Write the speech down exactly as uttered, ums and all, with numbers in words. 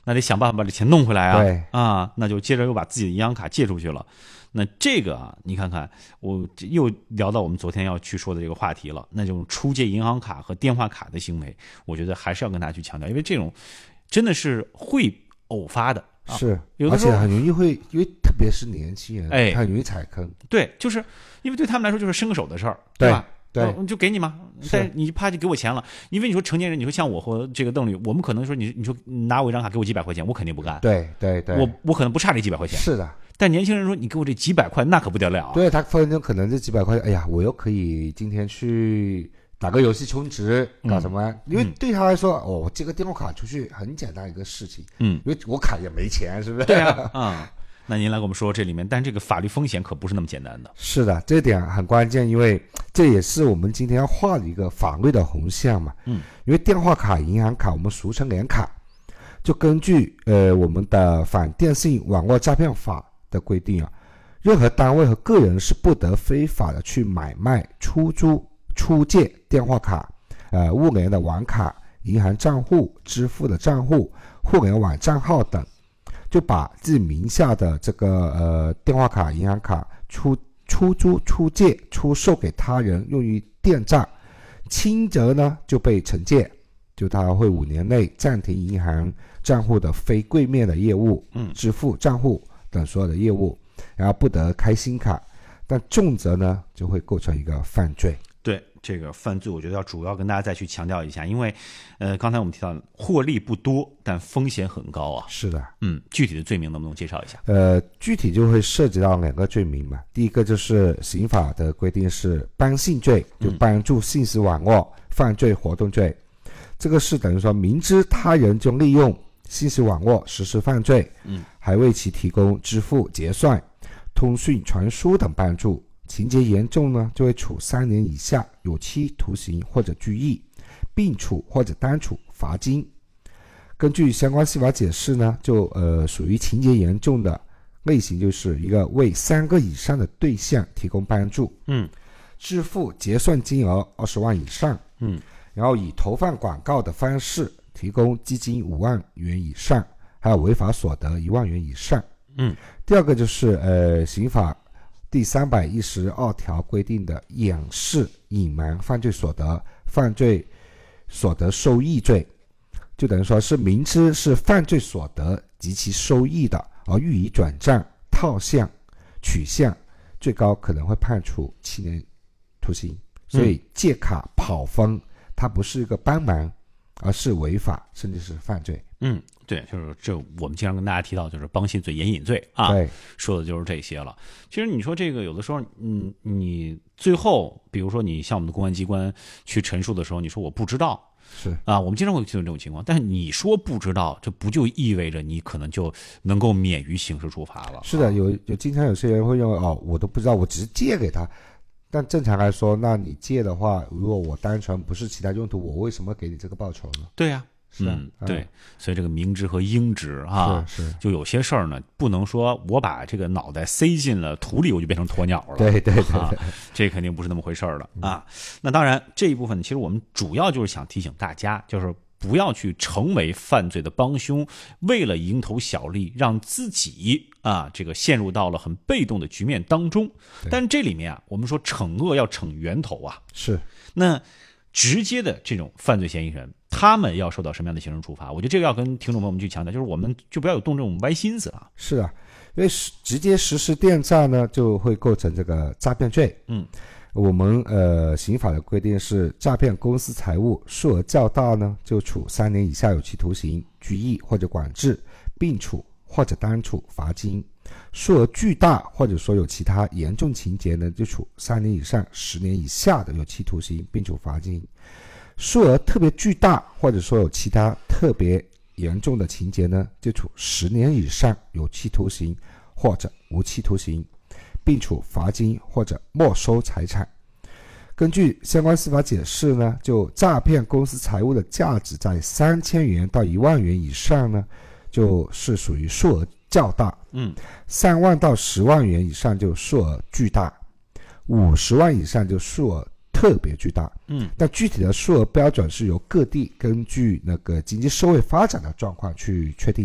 那得想办法把这钱弄回来啊。 对啊，那就接着又把自己的银行卡借出去了。那这个啊，你看看，我又聊到我们昨天要去说的这个话题了，那种出借银行卡和电话卡的行为，我觉得还是要跟大家去强调，因为这种真的是会偶发的。啊、 是， 有的时候而且很容易会，因为特别是年轻人， 哎， 很容易踩坑。 对，就是因为对他们来说就是伸个手的事儿， 对吧？ 对， 嗯、就给你嘛，但你啪就给我钱了。因为你说成年人，你说像我和这个邓律，我们可能说你你说拿我一张卡给我几百块钱，我肯定不干。 对对对， 我我可能不差这几百块钱。 是的。 但年轻人说你给我这几百块，那可不得了啊！ 对，他分分钟可能这几百块，哎呀，我又可以今天去打个游戏充值，搞什么？ 嗯、 因为对他来说，哦，我借个电话卡出去很简单一个事情， 嗯， 因为我卡也没钱，是不是？ 对啊，啊、嗯，那您来跟我们说这里面，但这个法律风险可不是那么简单的。 是的，这点很关键，因为这也是我们今天要画的一个法律的红线嘛。 嗯， 因为电话卡、银行卡，我们俗称联卡，就根据呃我们的反电信网络诈骗法的规定啊。任何单位和个人是不得非法的去买卖、出租、出借电话卡、呃物联的网卡、银行账户、支付的账户、互联网账号等，就把自己名下的这个呃电话卡、银行卡出出租、出借、出售给他人用于电诈，轻则呢就被惩戒，就他会五年内暂停银行账户的非柜面的业务、 嗯， 支付账户等所有的业务。然后不得开新卡，但重则呢就会构成一个犯罪。 对，这个犯罪我觉得要主要跟大家再去强调一下，因为呃刚才我们提到获利不多，但风险很高啊。 是的。 嗯，具体的罪名能不能介绍一下？ 呃具体就会涉及到两个罪名嘛。第一个就是刑法的规定是帮信罪，就帮助信息网络犯罪活动罪、嗯、这个是等于说明知他人就利用信息网络实施犯罪， 嗯，还为其提供支付、结算、通讯传输等帮助，情节严重呢，就会处三年以下有期徒刑或者拘役，并处或者单处罚金。根据相关司法解释呢，就呃属于情节严重的类型，就是一个为三个以上的对象提供帮助， 嗯， 支付结算金额二十万以上， 嗯， 然后以投放广告的方式提供基金五万元以上，还有违法所得一万元以上。 嗯， 第二个就是呃，刑法第三百一十二条规定的掩饰、隐瞒犯罪所得、犯罪所得收益罪，就等于说是明知是犯罪所得及其收益的，而予以转账、套现、取现，最高可能会判处七年徒刑。所以借卡跑分，它不是一个帮忙，而是违法，甚至是犯罪。 嗯，对，就是这我们经常跟大家提到，就是帮信罪、掩引罪啊， 对， 说的就是这些了。其实你说这个有的时候，嗯，你最后比如说你向我们的公安机关去陈述的时候，你说我不知道， 是啊，我们经常会遇到这种情况，但是你说不知道，这不就意味着你可能就能够免于刑事处罚了？ 是的，有有经常有些人会认为哦，我都不知道，我只是借给他。但正常来说，那你借的话，如果我单纯不是其他用途，我为什么给你这个报酬呢？ 对呀、啊。 是啊、 嗯，对，所以这个明知和应知啊， 是是， 就有些事儿呢，不能说我把这个脑袋塞进了土里，我就变成鸵鸟了。 对对对对、 啊，这肯定不是那么回事儿的啊。那当然，这一部分其实我们主要就是想提醒大家，就是不要去成为犯罪的帮凶，为了蝇头小利，让自己啊这个陷入到了很被动的局面当中。但这里面啊，我们说惩恶要惩源头啊， 是那直接的这种犯罪嫌疑人，他们要受到什么样的刑事处罚？我觉得这个要跟听众朋友们去强调，就是我们就不要有动这种歪心思啊。 是啊，因为直接实施电诈呢，就会构成这个诈骗罪。 嗯， 我们呃刑法的规定是，诈骗公司财物数额较大呢，就处三年以下有期徒刑、拘役或者管制，并处或者单处罚金；数额巨大或者说有其他严重情节呢，就处三年以上十年以下的有期徒刑，并处罚金。数额特别巨大或者说有其他特别严重的情节呢，就处十年以上有期徒刑或者无期徒刑，并处罚金或者没收财产。根据相关司法解释呢，就诈骗公司财物的价值在三千元到一万元以上呢，就是属于数额较大。 嗯， 三万到十万元以上就数额巨大，五十万以上就数额特别巨大。 嗯， 但具体的数额标准是由各地根据那个经济社会发展的状况去确定。